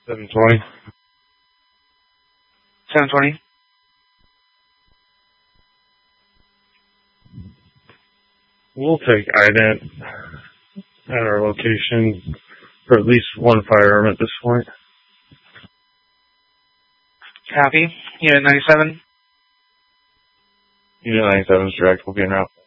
720. 720. We'll take IDENT at our location for at least one firearm at this point. Copy. Unit 97. Unit 97 is direct. We'll be en route.